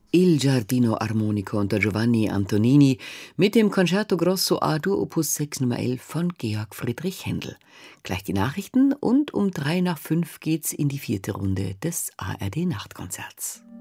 Il Giardino Armonico unter Giovanni Antonini mit dem Concerto Grosso A-Dur Opus 6 Nummer 11 von Georg Friedrich Händel. Gleich die Nachrichten und um 3 nach 5 geht's in die 4. Runde des ARD Nachtkonzerts.